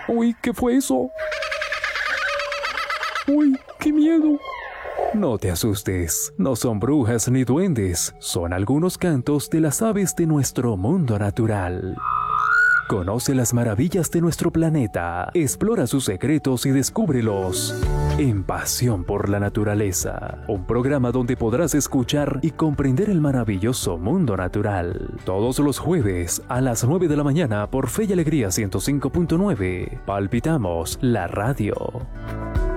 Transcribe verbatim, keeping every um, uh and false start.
Uy, ¿qué fue eso? Uy, qué miedo. No te asustes, no son brujas ni duendes, son algunos cantos de las aves de nuestro mundo natural. Conoce las maravillas de nuestro planeta, explora sus secretos y descúbrelos en Pasión por la Naturaleza, un programa donde podrás escuchar y comprender el maravilloso mundo natural. Todos los jueves a las nueve de la mañana por Fe y Alegría ciento cinco punto nueve. Palpitamos la radio.